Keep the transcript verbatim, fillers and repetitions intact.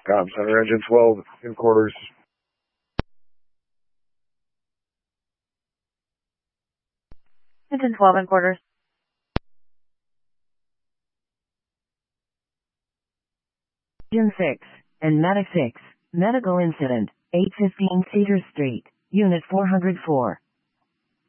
Com Center, Engine twelve, in quarters. Engine twelve in quarters. Engine six, and Medic six, medical incident, eight fifteen Cedar Street, Unit four hundred four.